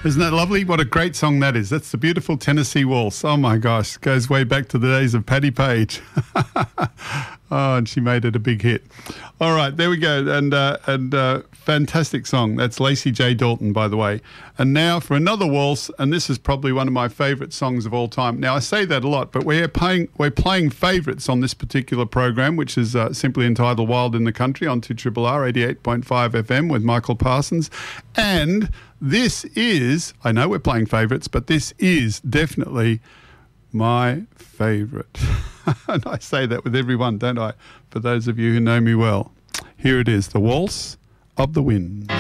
Isn't that lovely? What a great song that is. That's the beautiful Tennessee Waltz. Oh, my gosh. Goes way back to the days of Patti Page. Oh, and she made it a big hit. All right, there we go. And fantastic song. That's Lacey J. Dalton, by the way. And now for another waltz, and this is probably one of my favourite songs of all time. Now, I say that a lot, but we're playing favourites on this particular program, which is simply entitled Wild in the Country on 2RRR 88.5 FM with Michael Parsons. And this is, I know we're playing favourites, but this is definitely my favourite. And I say that with everyone, don't I? For those of you who know me well. Here it is, the Waltz of the Wind.